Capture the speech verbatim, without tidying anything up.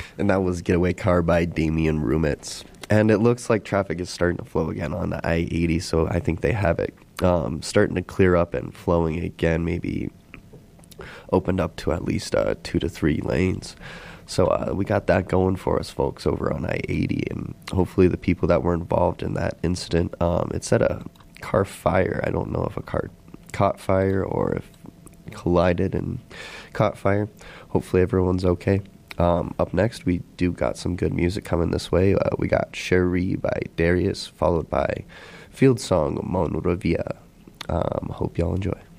And that was Getaway Car by Damian Rumitz. And it looks like traffic is starting to flow again on the I eighty, so I think they have it um, starting to clear up and flowing again, maybe opened up to at least uh, two to three lanes. So uh, we got that going for us, folks, over on I eighty, and hopefully the people that were involved in that incident, um, it said a car fire. I don't know if a car caught fire or if it collided and caught fire. Hopefully everyone's okay. Um, up next, we do got some good music coming this way. Uh, we got Cherie by Darius, followed by Field Song Mon Revia. Um, hope y'all enjoy.